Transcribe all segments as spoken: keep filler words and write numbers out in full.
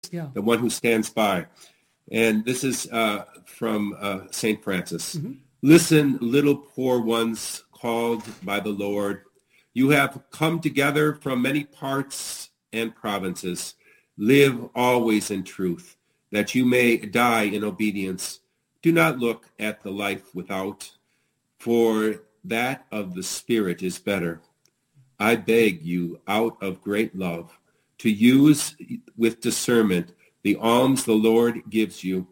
Yeah. the one who stands by. And this is uh, from uh, Saint Francis. Mm-hmm. Listen, little poor ones called by the Lord. You have come together from many parts and provinces. Live always in truth, that you may die in obedience. Do not look at the life without, for that of the Spirit is better. I beg you, out of great love, to use with discernment the alms the Lord gives you.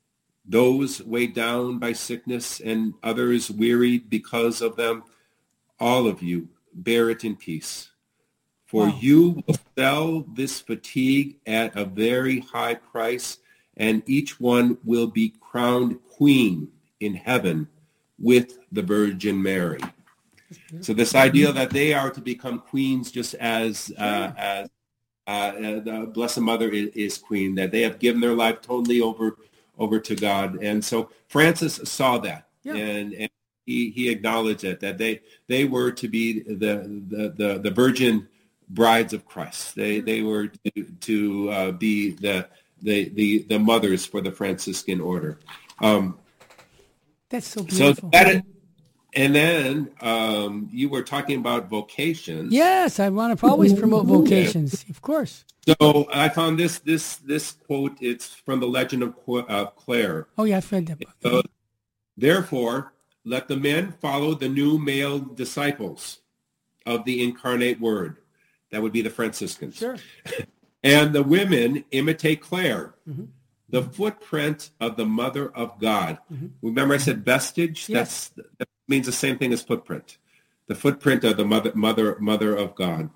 Those weighed down by sickness and others wearied because of them, all of you, bear it in peace. For wow. you will sell this fatigue at a very high price, and each one will be crowned queen in heaven with the Virgin Mary. So this idea that they are to become queens just as uh, as uh, the Blessed Mother is, is queen, that they have given their life totally over over to God. And so Francis saw that, yeah. and, and he, he acknowledged it, that they they were to be the the, the, the virgin brides of Christ. They they were to, to uh, be the, the the the mothers for the Franciscan order. Um, That's so beautiful. So that is, and then um, you were talking about vocations. Yes, I want to always promote vocations, of course. So I found this this this quote. It's from the Legend of uh, Clare. Oh yeah, I've read that book. So, therefore, let the men follow the new male disciples of the incarnate Word. That would be the Franciscans. Sure. And the women imitate Clare, mm-hmm. the footprint of the Mother of God. Mm-hmm. Remember I said vestige? Yes. That's, that means the same thing as footprint. The footprint of the Mother, Mother, Mother of God.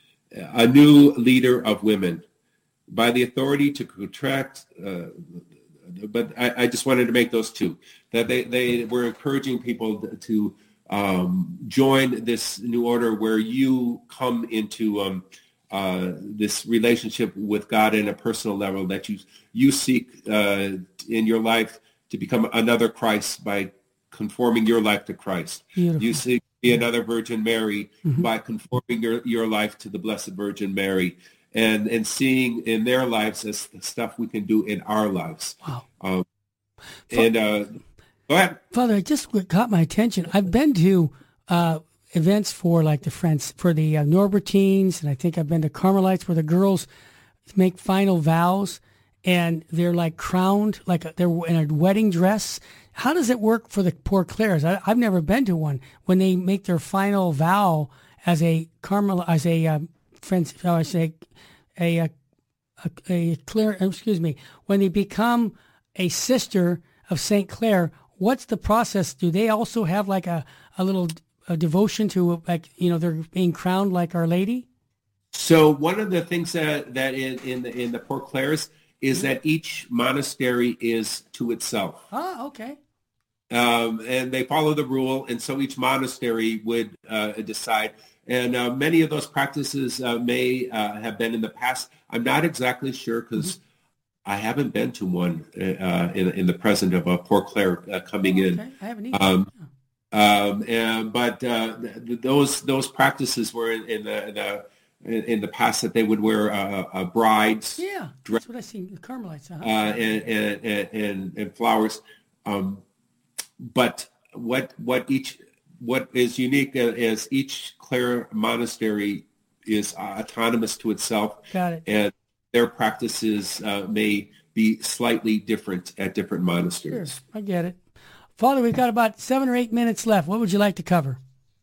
A new leader of women. By the authority to contract, uh, but I, I just wanted to make those two. That they, they were encouraging people to um, join this new order where you come into um, uh, this relationship with God in a personal level, that you you seek uh, in your life to become another Christ by conforming your life to Christ. Beautiful. You seek to be another Virgin Mary mm-hmm. by conforming your, your life to the Blessed Virgin Mary, and, and seeing in their lives as the stuff we can do in our lives. Wow. Um, and uh, go ahead. Father, it just caught my attention. I've been to uh, events for like the friends, for the uh, Norbertines, and I think I've been to Carmelites where the girls make final vows and they're like crowned, like a, they're in a wedding dress. How does it work for the Poor Clares? I, I've never been to one when they make their final vow as a Carmel, as a uh, friends. How I say, a a, a a Clare. Excuse me. When they become a sister of Saint Clare, what's the process? Do they also have like a a little a devotion to, like, you know, they're being crowned like Our Lady? So one of the things that that in in the in the Poor Clares is that each monastery is to itself. Ah, okay. Um, and they follow the rule, and so each monastery would uh, decide. And uh, many of those practices uh, may uh, have been in the past. I'm not exactly sure because mm-hmm. I haven't been to one uh, in, in the present of a Poor Clare uh, coming oh, okay. in. I haven't either. Um, um, and, but uh, th- those those practices were in, in the, the in, in the past, that they would wear uh, uh, brides. Yeah, dress, that's what I see. The Carmelites, uh-huh. uh, and, and, and and and flowers. Um, But what what each what is unique is each Clare monastery is uh, autonomous to itself. Got it. And their practices uh, may be slightly different at different monasteries. Sure, I get it. Father, we've got about seven or eight minutes left. What would you like to cover?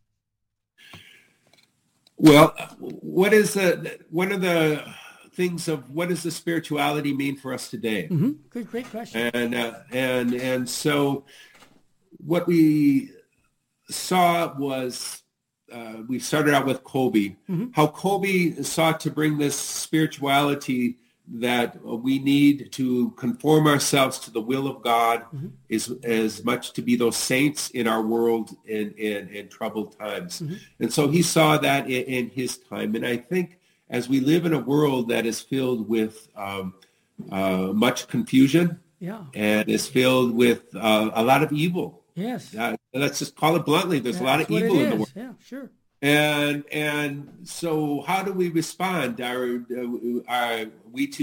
Well, what is the one of the things of what does the spirituality mean for us today? Mm-hmm. Good, great question. And uh, and and so. What we saw was uh, we started out with Kolbe, mm-hmm. how Kolbe sought to bring this spirituality that we need to conform ourselves to the will of God, mm-hmm. is as much to be those saints in our world in, in, in troubled times. Mm-hmm. And so he saw that in, in his time. And I think as we live in a world that is filled with um, uh, much confusion, yeah. and is filled with uh, a lot of evil. Yes. Uh, let's just call it bluntly. There's That's a lot of evil in the world. Yeah, sure. And and so how do we respond? Are, are we to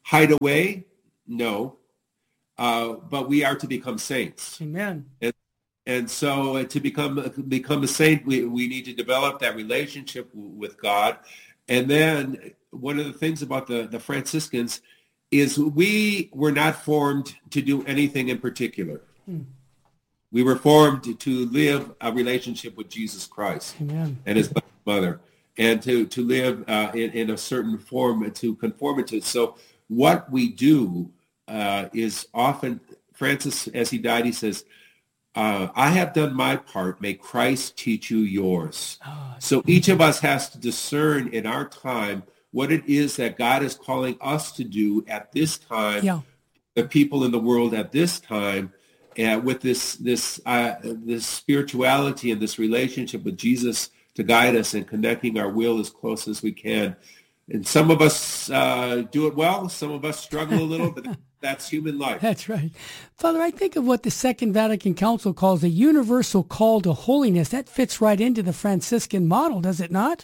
hide away? No. Uh, but we are to become saints. Amen. And, and so uh, to become become a saint, we, we need to develop that relationship w- with God. And then one of the things about the, the Franciscans is we were not formed to do anything in particular. Hmm. We were formed to live a relationship with Jesus Christ. Amen. And his mother, and to, to live uh, in, in a certain form, to conform it to. So what we do uh, is often, Francis, as he died, he says, uh, I have done my part. May Christ teach you yours. Oh, so each of us has to discern in our time what it is that God is calling us to do at this time, yeah. the people in the world at this time, and with this this uh, this spirituality and this relationship with Jesus to guide us and connecting our will as close as we can. And some of us uh, do it well. Some of us struggle a little, but that's human life. That's right. Father, I think of what the Second Vatican Council calls a universal call to holiness. That fits right into the Franciscan model, does it not?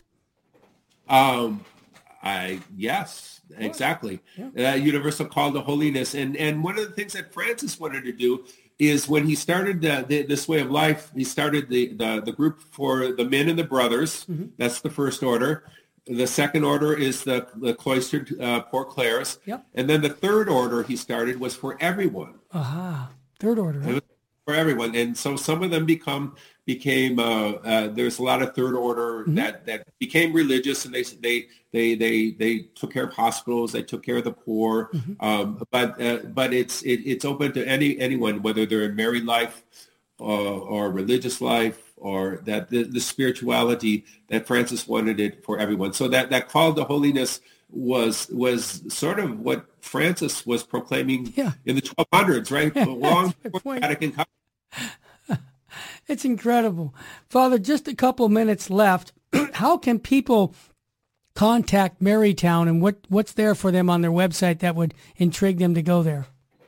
Um, I yes, exactly. Yeah. Uh, universal call to holiness. And, and one of the things that Francis wanted to do is when he started the, the, this way of life, he started the, the, the group for the men and the brothers. Mm-hmm. That's the first order. The second order is the, the cloistered uh, Poor Clares. Yep. And then the third order he started was for everyone. Aha, third order. Right? For everyone. And so some of them become became, uh, uh, there's a lot of third order mm-hmm. that, that became religious, and they they they they they took care of hospitals, they took care of the poor. Mm-hmm. Um, but uh, but it's it, it's open to any anyone, whether they're in married life uh, or religious life, or that the, the spirituality that Francis wanted it for everyone. So that, that call to holiness was was sort of what Francis was proclaiming yeah. in the twelve hundreds, right? Yeah, long before Vatican Council. It's incredible. Father, just a couple minutes left. How can people contact Marytown, and what, what's there for them on their website that would intrigue them to go there?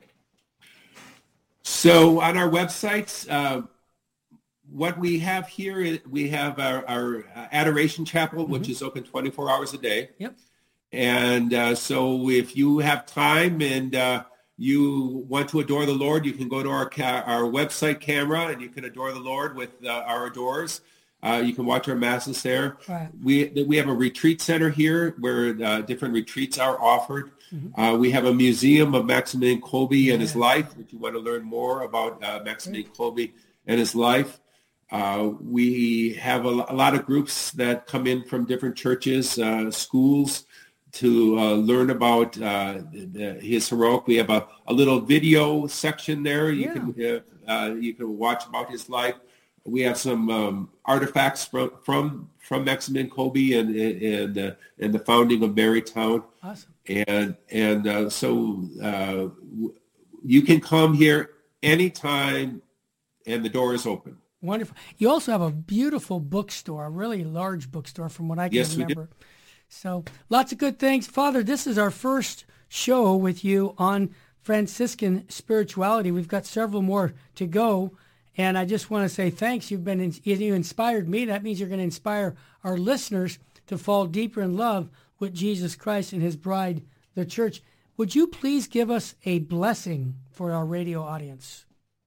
So on our websites, uh, what we have here, we have our, our Adoration Chapel, mm-hmm. which is open twenty-four hours a day. Yep. And uh, so if you have time and uh, you want to adore the Lord, you can go to our ca- our website camera, and you can adore the Lord with uh, our adorers. Uh, you can watch our masses there. Right. We we have a retreat center here where uh, different retreats are offered. Mm-hmm. Uh, we have a museum of Maximilian Kolbe yeah. and his life. If you want to learn more about uh, Maximilian right. Kolbe and his life. Uh, we have a, a lot of groups that come in from different churches, uh, schools, to uh, learn about uh, the, his heroic. We have a, a little video section there. You yeah. can uh, uh, you can watch about his life. We have some um, artifacts from from from Maximilian Kolbe and and uh, and the founding of Marytown. Awesome. And and uh, so uh, you can come here anytime, and the door is open. Wonderful. You also have a beautiful bookstore, a really large bookstore from what I can yes, remember. We do. So lots of good things. Father, this is our first show with you on Franciscan spirituality. We've got several more to go. And I just want to say thanks. You've been, you inspired me. That means you're going to inspire our listeners to fall deeper in love with Jesus Christ and his bride, the church. Would you please give us a blessing for our radio audience?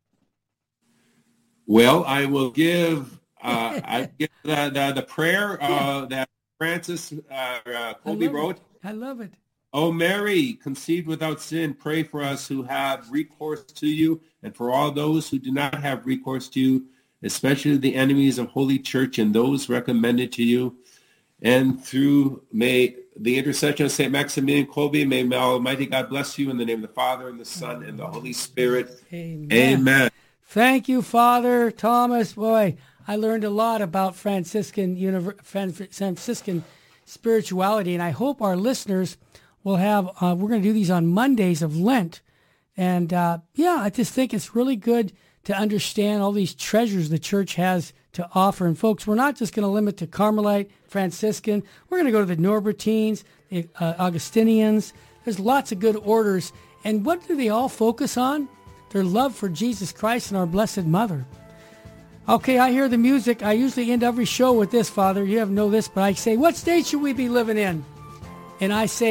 Well, I will give, uh, I give the, the, the prayer uh, that Francis uh, uh, Kolbe I wrote. It. I love it. O Mary, conceived without sin, pray for us who have recourse to you, and for all those who do not have recourse to you, especially the enemies of Holy Church and those recommended to you. And through may the intercession of Saint Maximilian Kolbe, may Almighty God bless you in the name of the Father, and the Son, and the Holy Spirit. Amen. Amen. Thank you, Father Thomas. Boy, I learned a lot about Franciscan Franciscan spirituality, and I hope our listeners will have, uh, we're going to do these on Mondays of Lent. And uh, yeah, I just think it's really good to understand all these treasures the church has to offer. And folks, we're not just going to limit to Carmelite, Franciscan. We're going to go to the Norbertines, the uh, Augustinians. There's lots of good orders. And what do they all focus on? Their love for Jesus Christ and our Blessed Mother. Okay, I hear the music. I usually end every show with this, Father. You have know this, but I say, what state should we be living in? And I say,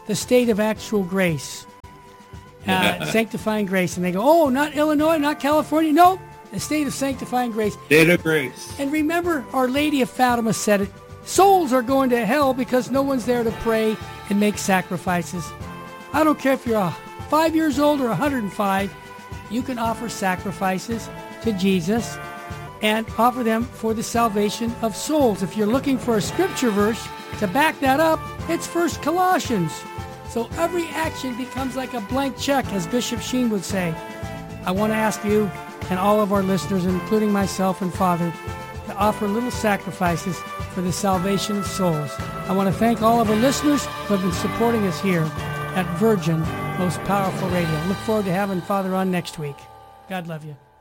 the state of actual grace, uh, sanctifying grace. And they go, oh, not Illinois, not California. No, the state of sanctifying grace. State of grace. And remember, Our Lady of Fatima said it. Souls are going to hell because no one's there to pray and make sacrifices. I don't care if you're uh, five years old or one hundred five. You can offer sacrifices to Jesus and offer them for the salvation of souls. If you're looking for a scripture verse to back that up, it's First Colossians. So every action becomes like a blank check, as Bishop Sheen would say. I want to ask you and all of our listeners, including myself and Father, to offer little sacrifices for the salvation of souls. I want to thank all of our listeners who have been supporting us here at Virgin Most Powerful Radio. Look forward to having Father on next week. God love you.